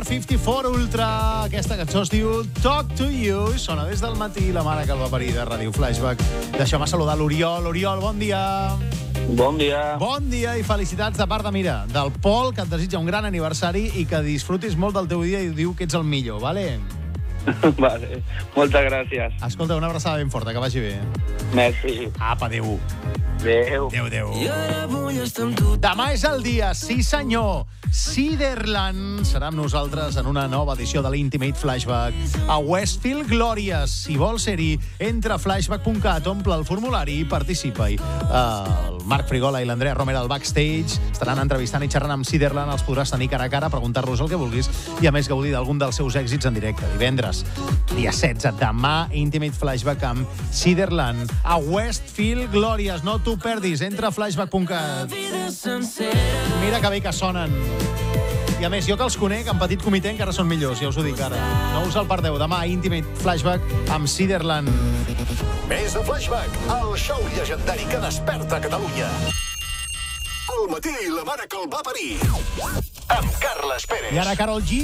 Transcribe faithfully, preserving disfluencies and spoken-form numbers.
cinquanta-quatre Ultra. Aquesta cançó es diu Talk to You i sona des del matí la mare que el va parir de Ràdio Flashback. Deixa'm saludar l'Oriol. Oriol, bon dia. Bon dia. Bon dia i felicitats de part de, mira, del Pol, que et desitja un gran aniversari i que disfrutis molt del teu dia i diu que ets el millor, vale? Vale, moltes gràcies. Escolta, una abraçada ben forta, que vagi bé. Merci. Apa, adéu. Adéu. Adéu, adéu. Demà és el dia, sí senyor. Ciderland serà amb nosaltres en una nova edició de l'Intimate Flashback a Westfield Glorious. Si vols ser-hi, entra a flashback punt cat, omple el formulari i participa-hi. Uh, el Marc Frigola i l'Andrea Romera al backstage estaran entrevistant i xerrant amb Ciderland. Els podràs tenir cara a cara, preguntar-los el que vulguis i a més gaudir d'algun dels seus èxits en directe. Divendres, dia setze, demà, Intimate Flashback amb Ciderland a Westfield Glorious. No t'ho perdis, entra a flashback punt cat. Mira que bé que sonen. I a més, jo que els conec, en petit comitè encara són millors, ja us ho dic ara. No us el perdeu, demà Intimate Flashback amb Ciderland. Més de Flashback, el show llegendari que desperta Catalunya. Al matí, la mare que el va parir. Amb Carles Pérez. I ara Karol G.